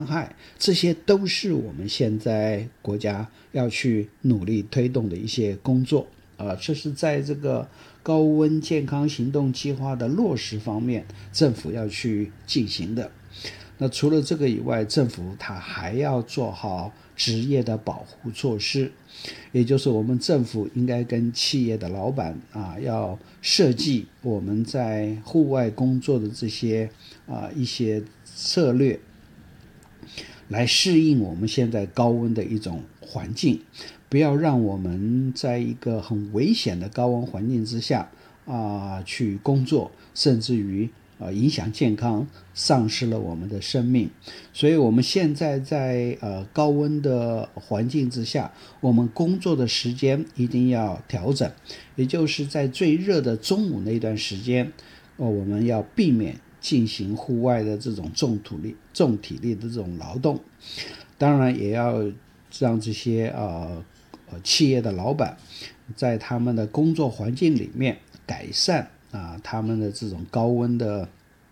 害，这些都是我们现在国家要去努力推动的一些工作这是在这个高温健康行动计划的落实方面，政府要去进行的。那除了这个以外，政府它还要做好职业的保护措施，也就是我们政府应该跟企业的老板要设计我们在户外工作的这些一些策略，来适应我们现在高温的一种环境，不要让我们在一个很危险的高温环境之下去工作，甚至于影响健康，丧失了我们的生命。所以我们现在在高温的环境之下，我们工作的时间一定要调整，也就是在最热的中午那段时间我们要避免进行户外的这种重体力的这种劳动。当然也要让这些企业的老板在他们的工作环境里面改善他们的这种高温的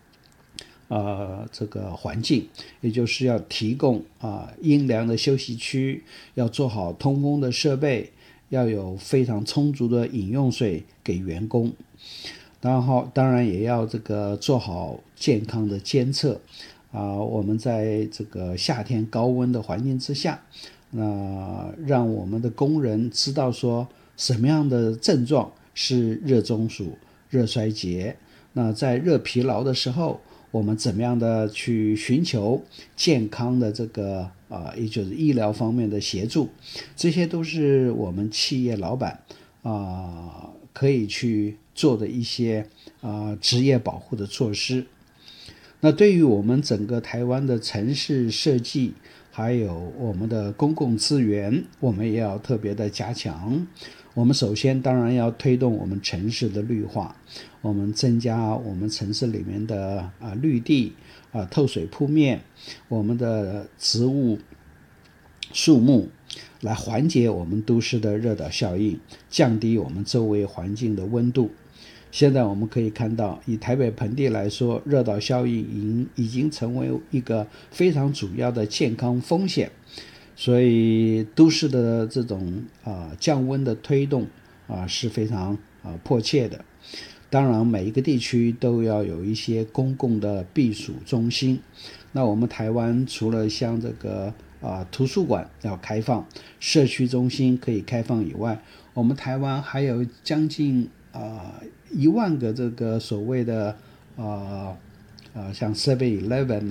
这个环境，也就是要提供阴凉的休息区，要做好通风的设备，要有非常充足的饮用水给员工。当然也要这个做好健康的监测我们在这个夏天高温的环境之下，让我们的工人知道说什么样的症状是热中暑、热衰竭。那在热疲劳的时候，我们怎么样的去寻求健康的这个也就是医疗方面的协助，这些都是我们企业老板可以去做的一些职业保护的措施。那对于我们整个台湾的城市设计，还有我们的公共资源，我们也要特别的加强。我们首先当然要推动我们城市的绿化，我们增加我们城市里面的绿地透水铺面，我们的植物树木，来缓解我们都市的热岛效应，降低我们周围环境的温度。现在我们可以看到，以台北盆地来说，热岛效应已经成为一个非常主要的健康风险，所以都市的这种降温的推动是非常迫切的。当然每一个地区都要有一些公共的避暑中心。那我们台湾除了像这个图书馆要开放，社区中心可以开放以外，我们台湾还有将近1万个这个所谓的像 7-Eleven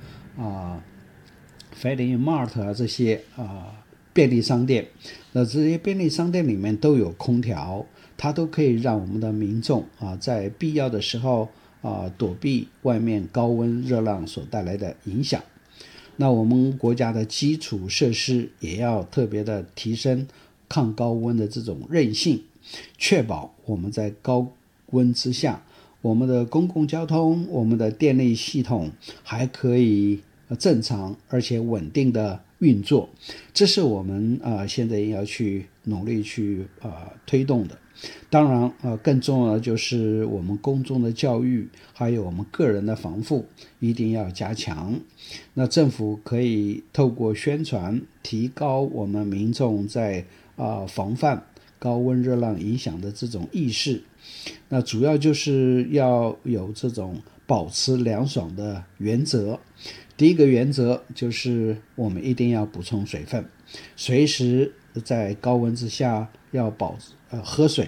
FamilyMart 这些便利商店。那这些便利商店里面都有空调，它都可以让我们的民众在必要的时候躲避外面高温热浪所带来的影响。那我们国家的基础设施也要特别的提升抗高温的这种韧性，确保我们在高温之下，我们的公共交通、我们的电力系统还可以正常而且稳定的运作。这是我们现在要去努力去推动的。当然更重要的就是我们公众的教育，还有我们个人的防护一定要加强。那政府可以透过宣传提高我们民众在防范高温热浪影响的这种意识。那主要就是要有这种保持凉爽的原则。第一个原则就是我们一定要补充水分，随时在高温之下要喝水，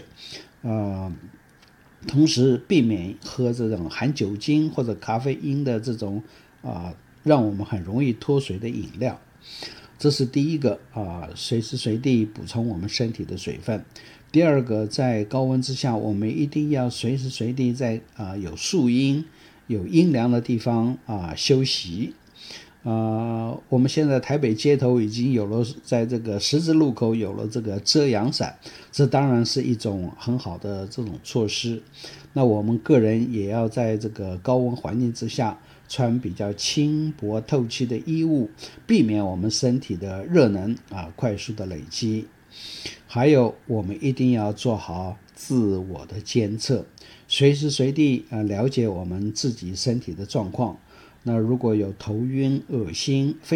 同时避免喝这种含酒精或者咖啡因的这种让我们很容易脱水的饮料。这是第一个随时随地补充我们身体的水分。第二个，在高温之下，我们一定要随时随地在有树荫、有阴凉的地方休息。我们现在台北街头已经有了，在这个十字路口有了这个遮阳伞，这当然是一种很好的这种措施。那我们个人也要在这个高温环境之下穿比较轻薄透气的衣物，避免我们身体的热能快速的累积。还有我们一定要做好自我的监测，随时随地了解我们自己身体的状况， 那如果有头晕、恶心、